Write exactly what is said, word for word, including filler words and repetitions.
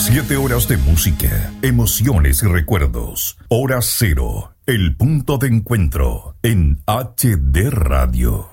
Siete horas de música, emociones y recuerdos. Hora cero, el punto de encuentro en H D Radio.